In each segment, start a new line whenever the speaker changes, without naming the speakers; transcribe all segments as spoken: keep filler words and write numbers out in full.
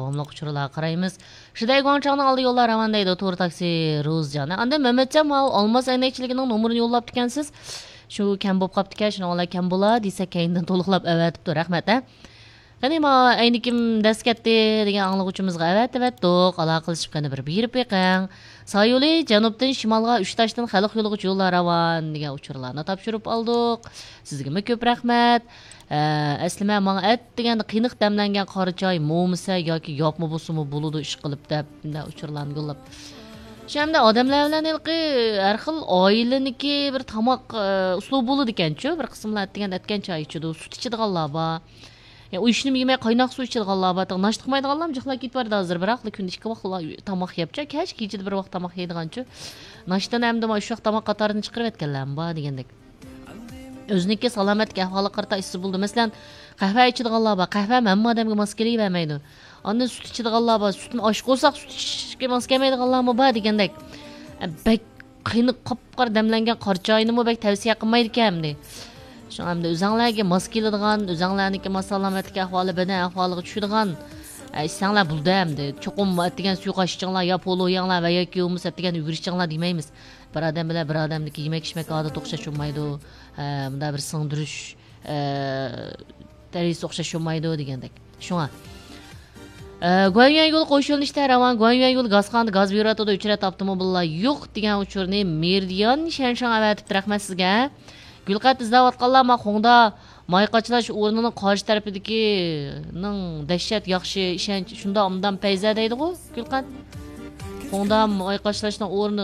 davamlı uçurlar qaraymiz. Shiday Guangchang'ın aldı yollar ramandaydı tur taksi Ruzcan. Anda Mehmetcan mal olmaz aynakçiligining nomerini yollab dikansiz. Shu kam bo'lib qapti ekan, shuni ola kam bo'la desa keyindan to'liqlab avatibdi. Rahmat. Qani ma ayni kim daskatdi degan anglag'uvchimizga avat-avatdiq, aloqa qilishib qani bir berib beqing. Sayuli janubdan shimolga uch tashdan xalq yo'lig'icha yo'llar ravon degan uchurlarni topshirib oldik. Sizga ko'p rahmat. Aslima menga at degan qiyniq damlangan qorichoy mo'misa yoki yopma bo'lsa-mu bo'ludi ish qilib deb uchurlarni yo'llab. Şimdi odamlar bilan ilqi har xil oilaniki bir tomoq uslubi bo'ladi ekan-ku, bir qismlar degan atgan choy ichidi, sut ichadiganlar bor. Ya u ishni yemay qaynoq suv ichadiganlar bor, nash tiqmaydiganlar jixlab ketib bordi hozir, biroq kun ikki vaqt tomoq yeyapcha, kech kechida bir vaqt tomoq yeydigan-ku. Nashdan hamda mana shu vaqt tomoq qatoridan chiqarib etganlar bor degandek. O'ziniki salomatga ahvoli qarta issiq bo'ldi. Masalan, qahva ichadiganlar bor, qahva hamma odamga mos kelavermaydi. Ondan süt içidiganlar bor, sütni osh qo'ysak süt ichishga mos kelmaydiganlarmi bor degandek. Bek qiyniq qop-qora damlangan qorchoyni mo bek tavsiya qilmaydi ekan-de. Shu hamda o'zinglarga mos keladigan, o'zinglarniki salomatlik ahvoli bilan ahvoliga tushadigan ishsanglar bo'ldi hamda. Cho'qim degan suyuq ichinglar, yo polo yanglar va yoki umus degan yugurishinglar demaymiz. Bir odam bilan bir odamniki yemak-ichmak odat o'xshashmaydi. Bunda bir singdirish tarisi o'xshashmaydi degandek. Shunga Guanyuan yo'l qo'shilishda ravon Guanyuan yo'l gazxonda gaz byurotida uchrat avtomobillar yo'q degan uchurni Meridian Shanshan avatib rahmat sizga. Gulqat izlayotganlar ma Xongda mayqachlash o'rnining qarshi tarafidagi ning dahshat yaxshi ishonch shunda undan payza deydi-ku Gulqat. Xongda mayqachlashning o'rni.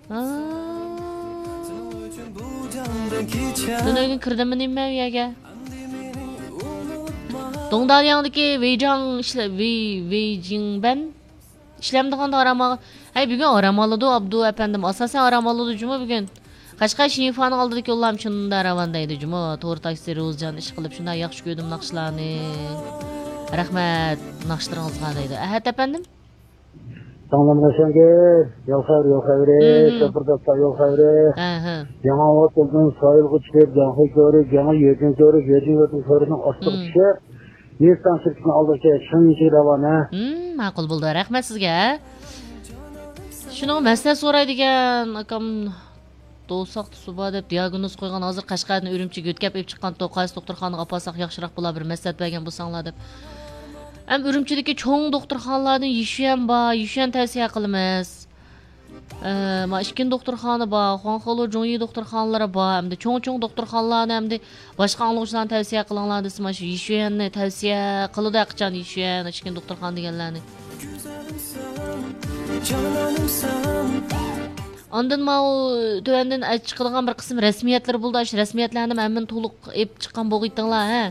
Bunaga kirdimmi nima u yerga? Dongdaryangdaki Weijang işle Weijingben işlemdiganda arama. Hay bugün aramalıdı Abdu efendim. Asasen aramalıdı cuma bugün. Qashqar Shinfani oldidagi yo'llam shunda aravandaydi cuma. To'g'ri taksi Ro'zjan ish qilib shunday yaxshi ko'rdim naqshlarni. Rahmat naqshlaringizga deydi. Ahad efendim.
Tanlamlaşange yol xayri yol xayri çapırda yol xayri.
Aha.
Yana o tozun sayıl güçler yanı göre yana yerden göre yerden göre sorunun açtık düşer. Nestan şirketini aldıkça şunca ravana.
Hmm, ma'qul bo'ldi. Rahmat sizga. Shuni maslahat so'raydigan akam do'saq suba deb diagnoz qo'ygan hozir Qashqarni Urumchiga o'tkab olib chiqqan To'qayz doktorxonaga olsak yaxshiroq bo'lar bir maslahat bergan bo'lsanglar deb. Ham Urumchidagi cho'ng doktorxonalardan yishyan bor, yishyan tavsiya qilamiz. Ee, ma ishkin doktorxona bor, Xonxolo Jonyi doktorxonalari bor, hamda cho'ng-cho'ng doktorxonalarni hamda boshqa anglag'uvchilarni tavsiya qilinglar desa, mana shu yishyanni tavsiya qiladi qachon yishyan, ishkin doktorxona deganlarni. Ondan ma u tuvandan chiqadigan bir qism rasmiyatlar bo'ldi. Shu rasmiyatlarni men to'liq ep chiqqan bo'g'itdinglar, ha.